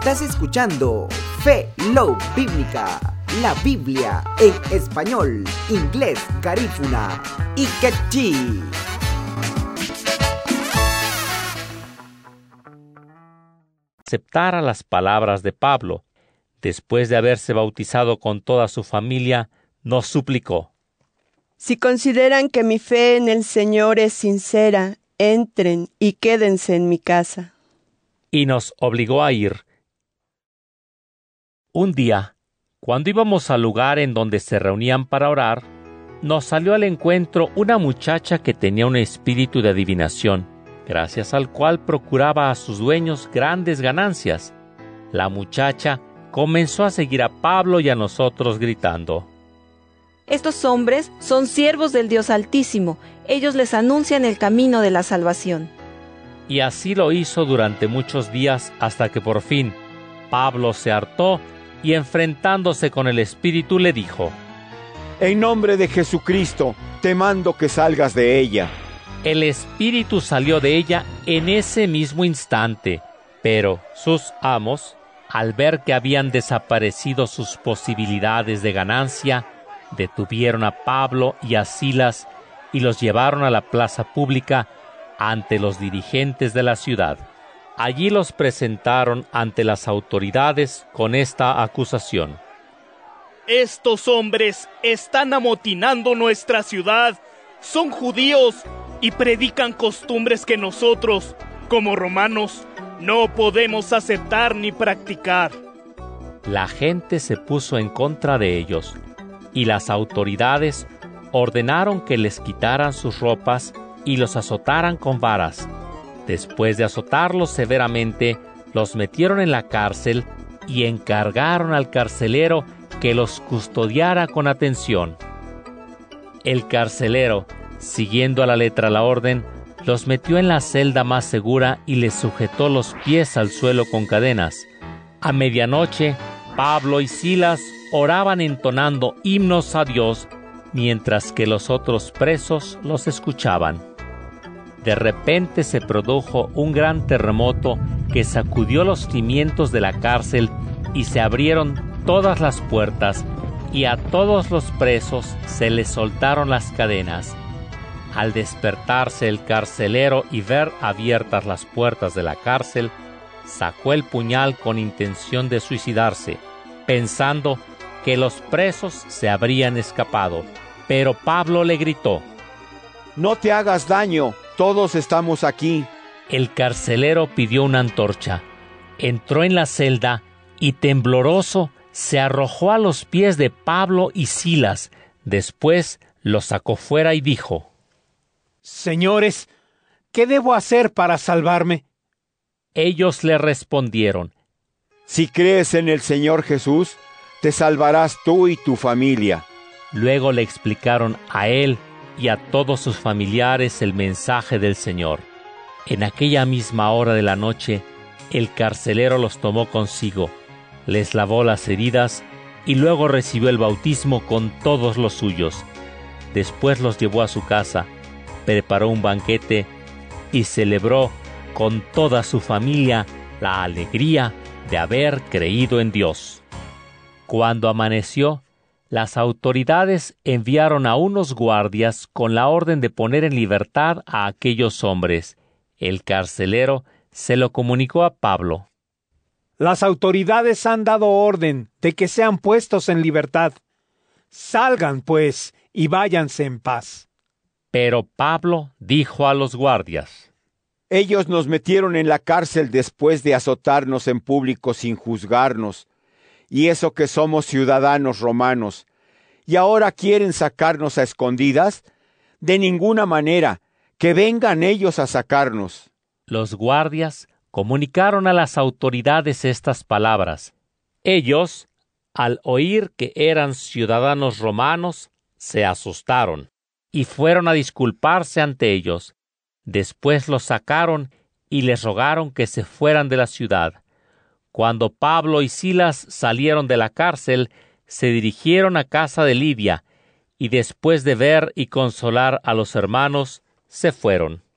Estás escuchando Fe Love Bíblica, la Biblia en español, inglés, garífuna y quechí. Aceptara las palabras de Pablo. Después de haberse bautizado con toda su familia, nos suplicó: si consideran que mi fe en el Señor es sincera, entren y quédense en mi casa. Y nos obligó a ir. Un día, cuando íbamos al lugar en donde se reunían para orar, nos salió al encuentro una muchacha que tenía un espíritu de adivinación, gracias al cual procuraba a sus dueños grandes ganancias. La muchacha comenzó a seguir a Pablo y a nosotros gritando: estos hombres son siervos del Dios Altísimo. Ellos les anuncian el camino de la salvación. Y así lo hizo durante muchos días hasta que por fin Pablo se hartó y enfrentándose con el espíritu le dijo: en nombre de Jesucristo, te mando que salgas de ella. El espíritu salió de ella en ese mismo instante, pero sus amos, al ver que habían desaparecido sus posibilidades de ganancia, detuvieron a Pablo y a Silas y los llevaron a la plaza pública ante los dirigentes de la ciudad. Allí los presentaron ante las autoridades con esta acusación: estos hombres están amotinando nuestra ciudad, son judíos y predican costumbres que nosotros, como romanos, no podemos aceptar ni practicar. La gente se puso en contra de ellos, y las autoridades ordenaron que les quitaran sus ropas y los azotaran con varas. Después de azotarlos severamente, los metieron en la cárcel y encargaron al carcelero que los custodiara con atención. El carcelero, siguiendo a la letra la orden, los metió en la celda más segura y les sujetó los pies al suelo con cadenas. A medianoche, Pablo y Silas oraban entonando himnos a Dios, mientras que los otros presos los escuchaban. De repente se produjo un gran terremoto que sacudió los cimientos de la cárcel y se abrieron todas las puertas y a todos los presos se les soltaron las cadenas. Al despertarse el carcelero y ver abiertas las puertas de la cárcel, sacó el puñal con intención de suicidarse, pensando que los presos se habrían escapado. Pero Pablo le gritó: no te hagas daño, todos estamos aquí. El carcelero pidió una antorcha, entró en la celda y tembloroso se arrojó a los pies de Pablo y Silas. Después los sacó fuera y dijo: señores, ¿qué debo hacer para salvarme? Ellos le respondieron: si crees en el Señor Jesús, te salvarás tú y tu familia. Luego le explicaron a él y a todos sus familiares el mensaje del Señor. En aquella misma hora de la noche, el carcelero los tomó consigo, les lavó las heridas y luego recibió el bautismo con todos los suyos. Después los llevó a su casa, preparó un banquete y celebró con toda su familia la alegría de haber creído en Dios. Cuando amaneció, las autoridades enviaron a unos guardias con la orden de poner en libertad a aquellos hombres. El carcelero se lo comunicó a Pablo: las autoridades han dado orden de que sean puestos en libertad. Salgan, pues, y váyanse en paz. Pero Pablo dijo a los guardias: ellos nos metieron en la cárcel después de azotarnos en público sin juzgarnos, y eso que somos ciudadanos romanos, y ahora quieren sacarnos a escondidas. De ninguna manera, que vengan ellos a sacarnos. Los guardias comunicaron a las autoridades estas palabras. Ellos, al oír que eran ciudadanos romanos, se asustaron y fueron a disculparse ante ellos. Después los sacaron y les rogaron que se fueran de la ciudad. Cuando Pablo y Silas salieron de la cárcel, se dirigieron a casa de Lidia, y después de ver y consolar a los hermanos, se fueron.